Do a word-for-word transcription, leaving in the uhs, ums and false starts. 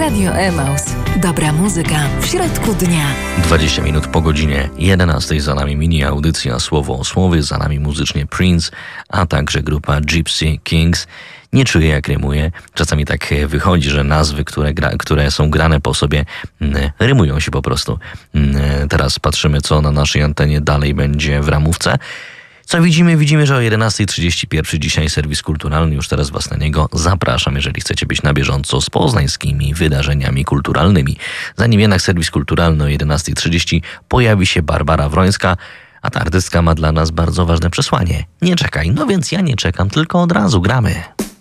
Radio Emaus. Dobra muzyka w środku dnia. dwadzieścia minut po godzinie jedenastej, za nami mini audycja Słowo o słowie, za nami muzycznie Prince, a także grupa Gypsy Kings. Nie czuję, jak rymuje. Czasami tak wychodzi, że nazwy, które, gra, które są grane po sobie, mm, rymują się po prostu. Mm, teraz patrzymy, co na naszej antenie dalej będzie w ramówce. Co widzimy? Widzimy, że o jedenasta trzydzieści jeden dzisiaj serwis kulturalny. Już teraz was na niego zapraszam, jeżeli chcecie być na bieżąco z poznańskimi wydarzeniami kulturalnymi. Zanim jednak serwis kulturalny o jedenasta trzydzieści pojawi się Barbara Wrońska, a ta artystka ma dla nas bardzo ważne przesłanie. Nie czekaj, no więc ja nie czekam, tylko od razu gramy.